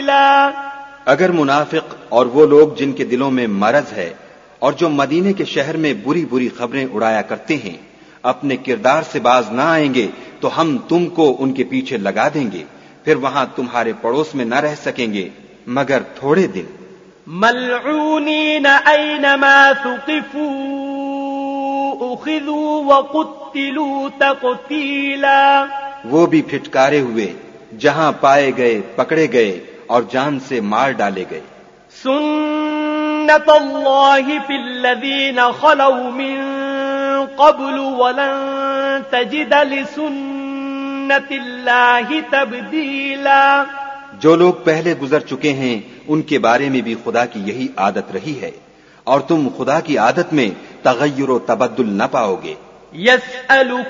तबदीला। अगर मुनाफिक और वो लोग जिनके दिलों में मरज है और जो मदीने के शहर में बुरी बुरी खबरें उड़ाया करते हैं अपने किरदार से बाज ना आएंगे तो हम तुमको उनके पीछे लगा देंगे, फिर वहां तुम्हारे पड़ोस में न रह सकेंगे मगर थोड़े दिन। मलऊनीन ऐनमा सुक़िफू उख़िज़ू व क़ुत्तिलू तक़तीला। वो भी फिटकारे हुए, जहां पाए गए पकड़े गए और जान से मार डाले गए। सुन्नतल्लाहि फ़िल्लज़ीन ख़लौ मिन क़ब्लु वलन तजिद लिसुन्नतिल्लाहि तब्दीला। जो लोग पहले गुजर चुके हैं उनके बारे में भी खुदा की यही आदत रही है और तुम खुदा की आदत में तगय्युर व तबद्दुल न पाओगे।